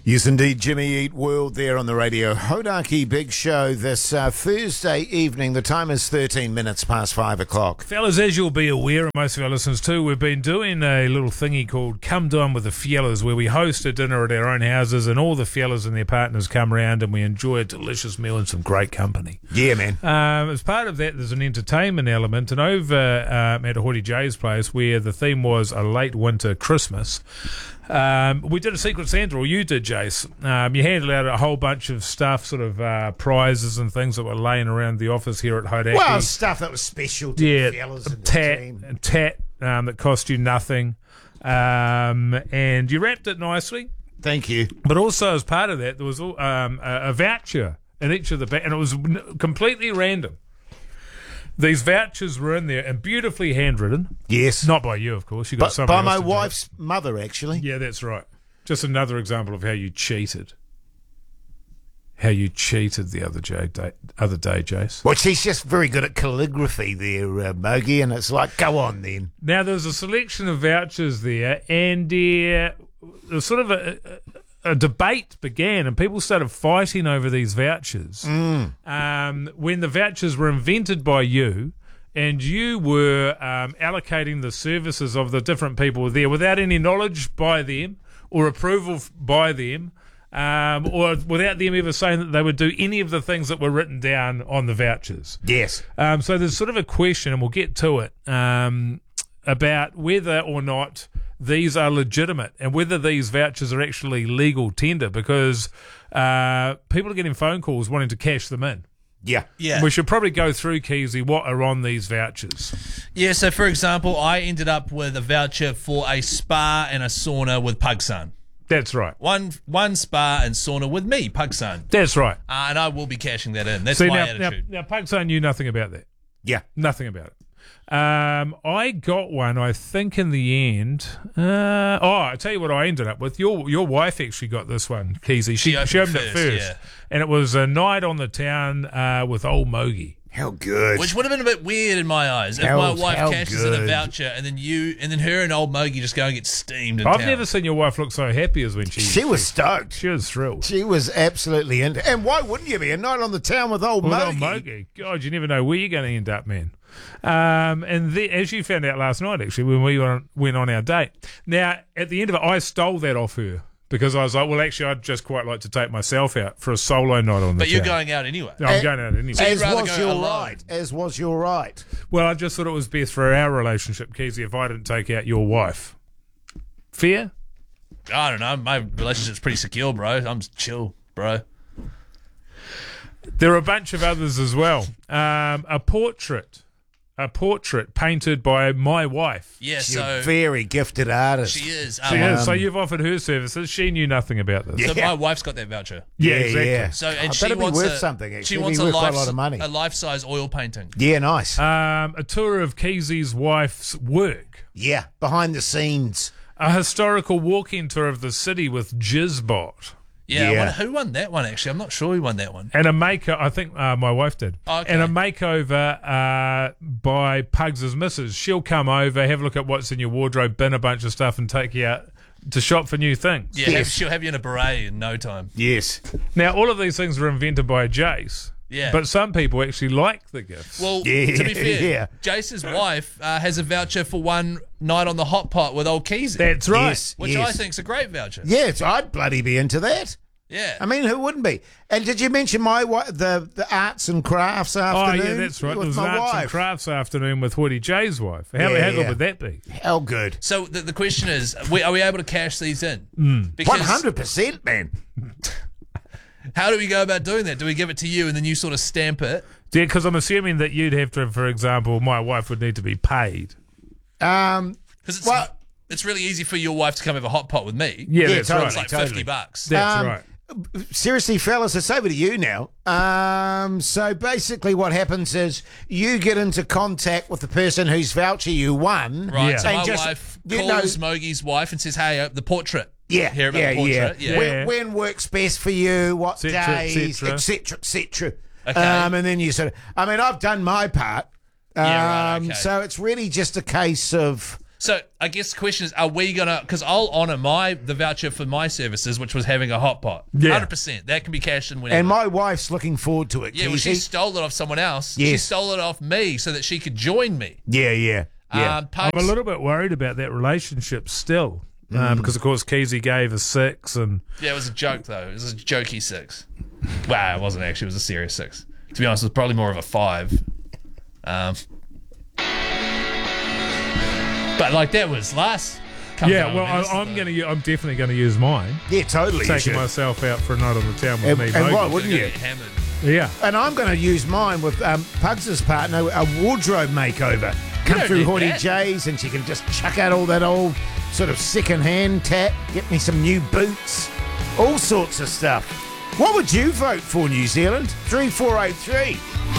Yes, indeed, Jimmy Eat World there on the radio. Hodaki Big Show this Thursday evening. The time is 13 minutes past 5 o'clock. Fellas, as you'll be aware, and most of our listeners too, we've been doing a little thingy called Come Dine with the Fellas, where we host a dinner at our own houses and all the fellas and their partners come around and we enjoy a delicious meal and some great company. Yeah, man. As part of that, there's an entertainment element, and over at Hoodie J's place, where the theme was a late winter Christmas, we did a Secret Santa, or you did, Jace. You handed out a whole bunch of stuff, sort of prizes and things that were laying around the office here at Hodaki. Well, stuff that was special to the fellas and the team. A tat that cost you nothing, and you wrapped it nicely. Thank you. But also, as part of that, there was a voucher in each of the and it was completely random. These vouchers were in there and beautifully handwritten. Yes. Not by you, of course. You got But by my wife's mother, actually. Yeah, that's right. Just another example of how you cheated. How you cheated the other day, Jace. Well, she's just very good at calligraphy there, Mogi, and it's like, go on then. Now, there's a selection of vouchers there, and there's sort of a debate began, and people started fighting over these vouchers. When the vouchers were invented by you, and you were allocating the services of the different people there without any knowledge by them or approval by them, or without them ever saying that they would do any of the things that were written down on the vouchers. Yes. So there's sort of a question, and we'll get to it, about whether or not these are legitimate and whether these vouchers are actually legal tender, because people are getting phone calls wanting to cash them in. Yeah. We should probably go through, Keezy, what are on these vouchers. Yeah, so for example, I ended up with a voucher for a spa and a sauna with Pugson. That's right. One spa and sauna with me, Pugson. That's right. And I will be cashing that in. That's my attitude. Now, Pugson knew nothing about that. Yeah. Nothing about it. I got one, I think, in the end. I tell you what I ended up with. Your wife actually got this one, Keezy. She opened it first. Yeah. And it was a night on the town with old Mogi. How good. Which would have been a bit weird in my eyes if my wife cashes in a voucher and then her and old Mogi just go and get steamed in I've town. never seen your wife look so happy as when She was stoked. She was thrilled. She was absolutely into. And why wouldn't you be? A night on the town with old Mogi. Old Mogi. God, you never know where you're going to end up, man. And as you found out last night, actually, when we went on our date. Now, at the end of it, I stole that off her because I was like, well, actually, I'd just quite like to take myself out for a solo night on the town. But you're going out anyway. No, I'm going out anyway. As was your right. Well, I just thought it was best for our relationship, Keezy, if I didn't take out your wife. Fair? I don't know. My relationship's pretty secure, bro. I'm just chill, bro. There are a bunch of others as well. A portrait painted by my wife. Yeah, She's a very gifted artist. She is. She is. So you've offered her services. She knew nothing about this. So my wife's got that voucher. Yeah, exactly. Yeah. So and That'd she wants be worth something. Actually, she wants quite a lot of money. A life-size oil painting. Yeah, nice. A tour of Keezy's wife's work. Yeah, behind the scenes. A historical walking tour of the city with Jizzbot. Yeah, Yeah. who won that one, actually? I'm not sure who won that one. And a makeover, I think my wife did. Okay. And a makeover by Pugs' missus. She'll come over, have a look at what's in your wardrobe, bin a bunch of stuff and take you out to shop for new things. Yeah, Yes. she'll have you in a beret in no time. Yes. Now, all of these things were invented by Jace. Yeah. But some people actually like the gifts. Well, Yeah, to be fair, yeah. Jace's wife has a voucher for one night on the hot pot with old Keezy. That's right. Yes. Which I think's a great voucher. Yes, I'd bloody be into that. Yeah. I mean, who wouldn't be? And did you mention the arts and crafts afternoon? Oh, yeah, that's right. There With was my an arts wife. and crafts afternoon with Woody J's wife. How Yeah, good yeah. would that be? How good? So the question is, are we able to cash these in? Mm. Because 100%, man. how do we go about doing that? Do we give it to you and then you sort of stamp it? Yeah, because I'm assuming that you'd have to, for example, my wife would need to be paid. Because Well- it's really easy for your wife to come have a hot pot with me. Yeah, Yeah, that's totally. It's right. like $50. That's right. Seriously, fellas, it's over to you now. So basically what happens is you get into contact with the person whose voucher you won. Right, Yeah. so my And just, wife you calls know- Mogi's wife and says, hey, the portrait. Yeah, Hear about the portrait? Yeah. When works best for you, what Cetera, days, cetera. etc., etc. Okay. And then you sort of, I mean, I've done my part. Yeah, right, okay. So it's really just a case of So I guess the question is, are we gonna? Because I'll honour the voucher for my services, which was having a hot pot. Yeah. 100%. That can be cashed in whenever. And my wife's looking forward to it. Yeah, well, she Keezy. stole it off someone else. Yes. She stole it off me so that she could join me. Yeah. I'm a little bit worried about that relationship still. Because, of course, Keezy gave a 6. And Yeah, it was a joke, though. It was a jokey 6. Well, it wasn't actually. It was a serious 6. To be honest, it was probably more of a 5. But, like, that was last... yeah, well, I'm definitely going to use mine. Yeah, totally. Taking myself out for a night on the town with me. And why Mogi. wouldn't you? Get hammered. Yeah. And I'm going to use mine with Pugs' partner, a wardrobe makeover. Come don't through need Haughty that. J's and she can just chuck out all that old sort of second-hand tat, get me some new boots, all sorts of stuff. What would you vote for, New Zealand? 3483.